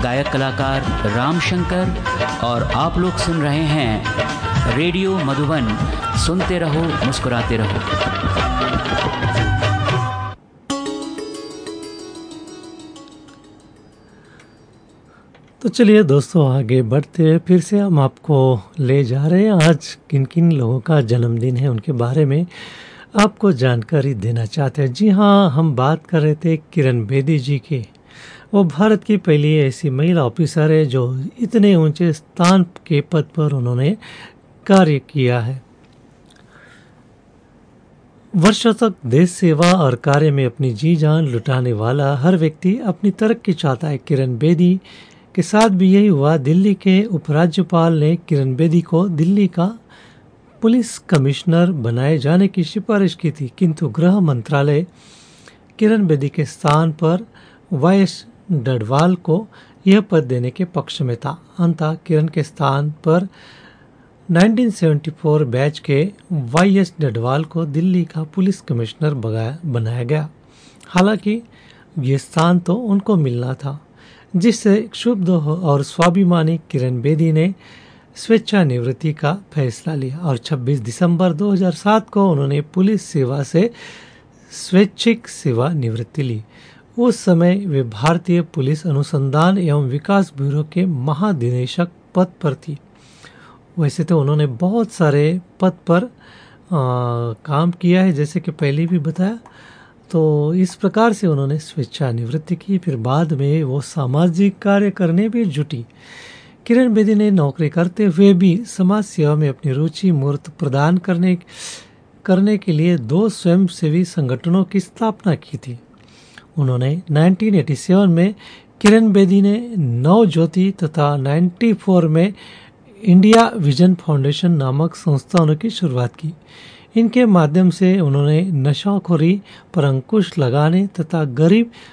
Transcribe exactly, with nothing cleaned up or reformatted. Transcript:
गायक कलाकार राम शंकर और आप लोग सुन रहे हैं रेडियो मधुबन। सुनते रहो, मुस्कुराते रहो। तो चलिए दोस्तों, आगे बढ़ते हैं। फिर से हम आपको ले जा रहे हैं। आज किन किन लोगों का जन्मदिन है उनके बारे में आपको जानकारी देना चाहते हैं। जी हाँ, हम बात कर रहे थे किरण बेदी जी की। वो भारत की पहली ऐसी महिला ऑफिसर है जो इतने ऊंचे स्थान के पद पर उन्होंने कार्य किया है। वर्षों तक देश सेवा और कार्य में अपनी जी जान लुटाने वाला हर व्यक्ति अपनी तरक्की चाहता है। किरण बेदी के साथ भी यही हुआ। दिल्ली के उपराज्यपाल ने किरण बेदी को दिल्ली का पुलिस कमिश्नर बनाए जाने की सिफारिश की थी, किंतु गृह मंत्रालय किरण बेदी के स्थान पर वाई एस डडवाल को यह पद देने के पक्ष में था। अंततः किरण के स्थान पर उन्नीस सौ चौहत्तर बैच के वाई एस डडवाल को दिल्ली का पुलिस कमिश्नर बनाया गया। हालांकि ये स्थान तो उनको मिलना था, जिससे क्षुब्ध और स्वाभिमानी किरण बेदी ने स्वेच्छा निवृत्ति का फैसला लिया और छब्बीस दिसंबर दो हज़ार सात को उन्होंने पुलिस सेवा से स्वैच्छिक सेवा निवृत्ति ली। उस समय वे भारतीय पुलिस अनुसंधान एवं विकास ब्यूरो के महानिदेशक पद पर थी। वैसे तो उन्होंने बहुत सारे पद पर आ, काम किया है, जैसे कि पहले भी बताया। तो इस प्रकार से उन्होंने स्वेच्छा निवृत्ति की। फिर बाद में वो सामाजिक कार्य करने भी जुटी। किरण बेदी ने नौकरी करते हुए भी समाज सेवा में अपनी रुचि मूर्त प्रदान करने करने के लिए दो स्वयंसेवी संगठनों की स्थापना की थी। उन्होंने उन्नीस सौ सत्तासी में किरण बेदी ने नव ज्योति तथा चौरानवे में इंडिया विजन फाउंडेशन नामक संस्थानों की शुरुआत की। इनके माध्यम से उन्होंने नशाखोरी पर अंकुश लगाने तथा गरीब